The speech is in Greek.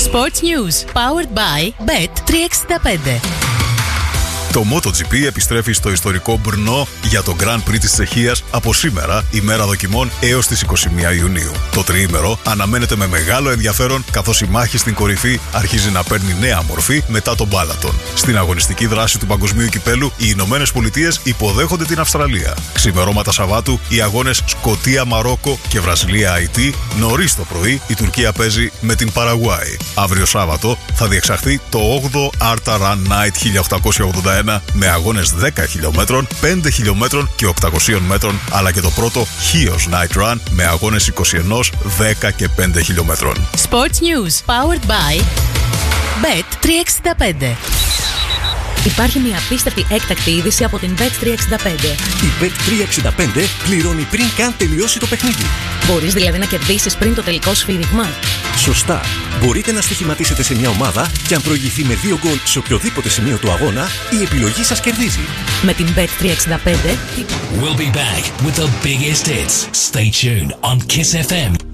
Sports News, powered by Bet365. Το MotoGP επιστρέφει στο ιστορικό Μπρνό για το Grand Prix της Τσεχίας από σήμερα, ημέρα δοκιμών, έως τις 21 Ιουνίου. Το τριήμερο αναμένεται με μεγάλο ενδιαφέρον, καθώς η μάχη στην κορυφή αρχίζει να παίρνει νέα μορφή μετά τον Μπάλατον. Στην αγωνιστική δράση του Παγκοσμίου Κυπέλου, οι Ηνωμένες Πολιτείες υποδέχονται την Αυστραλία. Ξημερώματα Σαββάτου, οι αγώνες Σκωτία-Μαρόκο και Βραζιλία-Αϊτή. Νωρίς το πρωί, η Τουρκία παίζει με την Παραγουάη. Αύριο Σάββατο θα διεξαχθεί το 8ο Arta Run Night 1881 με αγώνες 10 χιλιόμετρων, 5 χιλιόμετρων και 800 μέτρων, αλλά και το πρώτο Chios Night Run με αγώνες 21, 10 και 5 χιλιόμετρων. Sports News, powered by Bet365. Υπάρχει μια απίστευτη έκτακτη είδηση από την Bet365. Η Bet365 πληρώνει πριν καν τελειώσει το παιχνίδι. Μπορείς δηλαδή να κερδίσεις πριν το τελικό σφύριγμα. Σωστά. Μπορείτε να στοιχηματίσετε σε μια ομάδα και αν προηγηθεί με 2 γκολ σε οποιοδήποτε σημείο του αγώνα, η επιλογή σας κερδίζει. Με την Bet365. We'll be back with the biggest hits. Stay tuned on Kiss FM.